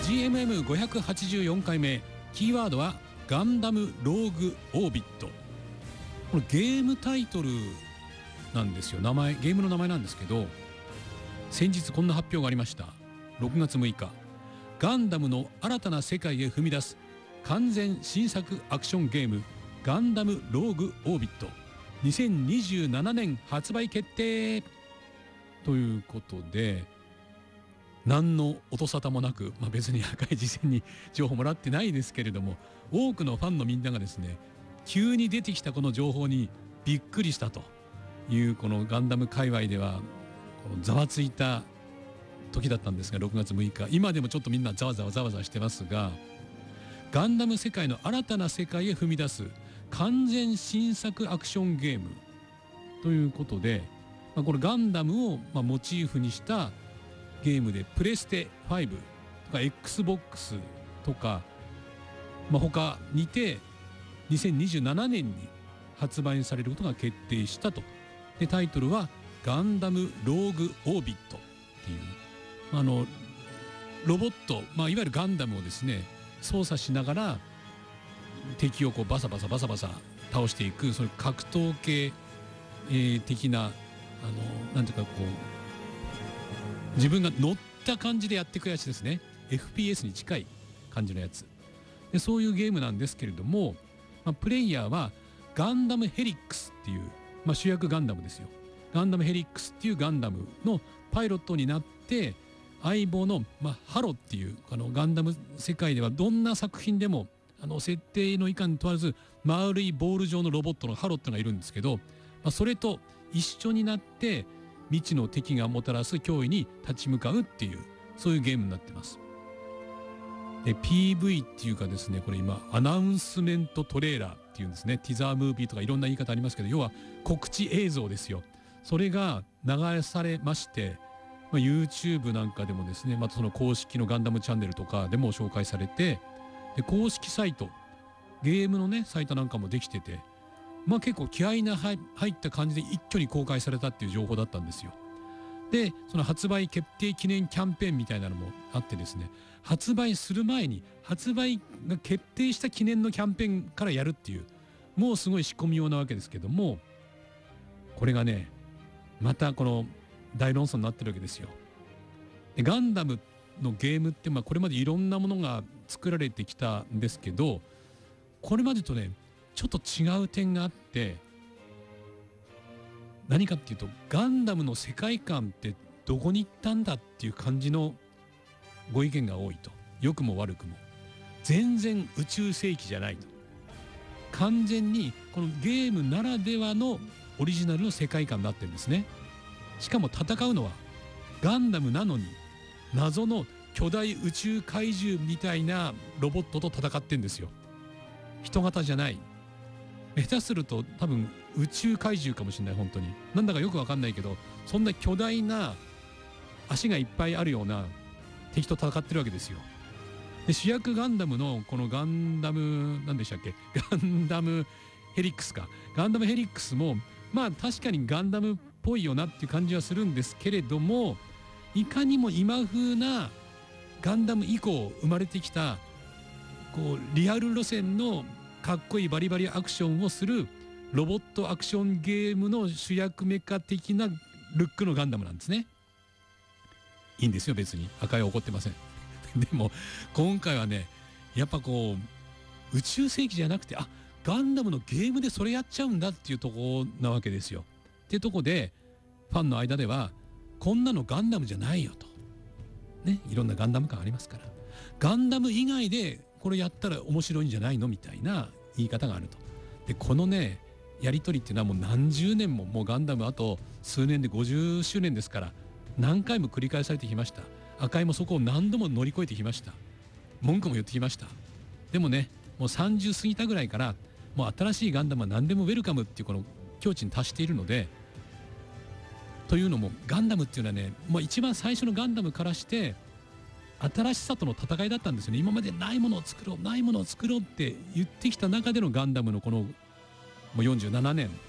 GMM584 回目、キーワードはガンダムローグオービット。これゲームタイトルなんですよ。ゲームの名前なんですけど、先日こんな発表がありました。6月6日、ガンダムの新たな世界へ踏み出す完全新作アクションゲームガンダムローグオービット2027年発売決定ということで、何の音沙汰もなく、別に赤い事前に情報もらってないですけれども、多くのファンのみんながですね、急に出てきたこの情報にびっくりしたという、このガンダム界隈ではこのざわついた時だったんですが、6月6日、今でもちょっとみんなざわざわしてますが、ガンダム世界の新たな世界へ踏み出す完全新作アクションゲームということで、これガンダムをモチーフにしたゲームで、プレステ5とか XBOX とか、他にて2027年に発売されることが決定したと。でタイトルはガンダムローグオービットっていう、ロボット、いわゆるガンダムをですね操作しながら敵をこうバサバサ倒していく、そういう格闘系、的ななんていうかこう自分が乗った感じでやっていくやつですね。 FPS に近い感じのやつで、そういうゲームなんですけれども、プレイヤーはガンダムヘリックスっていう、主役ガンダムですよ。ガンダムヘリックスっていうガンダムのパイロットになって、相棒の、ハロっていうガンダム世界ではどんな作品でも設定のいかんに問わず丸いボール状のロボットのハロっていうのがいるんですけど、それと一緒になって未知の敵がもたらす脅威に立ち向かうっていう、そういうゲームになってます。で PV っていうかですね、これ今アナウンスメントトレーラーっていうんですね。ティザームービーとかいろんな言い方ありますけど、要は告知映像ですよ。それが流されまして、YouTube なんかでもですね、またその公式のガンダムチャンネルとかでも紹介されて、で公式サイト、ゲームのねサイトなんかもできてて、結構気合いが入った感じで一挙に公開されたっていう情報だったんですよ。でその発売決定記念キャンペーンみたいなのもあってですね、発売する前に発売が決定した記念のキャンペーンからやるっていう、もうすごい仕込み用なわけですけども、これがねまたこの大論争になってるわけですよ。でガンダムのゲームってこれまでいろんなものが作られてきたんですけど、これまでとねちょっと違う点があって、何かっていうと、ガンダムの世界観ってどこに行ったんだっていう感じのご意見が多いと。良くも悪くも全然宇宙世紀じゃないと。完全にこのゲームならではのオリジナルの世界観になってるんですね。しかも戦うのはガンダムなのに謎の巨大宇宙怪獣みたいなロボットと戦ってんですよ。人型じゃない。下手すると多分宇宙怪獣かもしれない。本当になんだかよく分かんないけど、そんな巨大な足がいっぱいあるような敵と戦ってるわけですよ。で主役ガンダムのこのガンダム何でしたっけ、ガンダムヘリックスか。ガンダムヘリックスも確かにガンダムっぽいよなっていう感じはするんですけれども、いかにも今風なガンダム以降生まれてきたこうリアル路線のかっこいいバリバリアクションをするロボットアクションゲームの主役メカ的なルックのガンダムなんですね。いいんですよ、別に赤いは怒ってませんでも今回はねやっぱこう宇宙世紀じゃなくて、ガンダムのゲームでそれやっちゃうんだっていうところなわけですよ。っていうとこでファンの間ではこんなのガンダムじゃないよとね、いろんなガンダム感ありますから、ガンダム以外でこれやったら面白いんじゃないのみたいな言い方があると。でこのねやり取りっていうのはもう何十年も、もうガンダムあと数年で50周年ですから、何回も繰り返されてきました。赤井もそこを何度も乗り越えてきました。文句も言ってきました。でもねもう30過ぎたぐらいからもう新しいガンダムは何でもウェルカムっていうこの境地に達しているので、というのもガンダムっていうのはね、もう一番最初のガンダムからして新しさとの戦いだったんですよね。今までないものを作ろうって言ってきた中でのガンダムのこのもう47年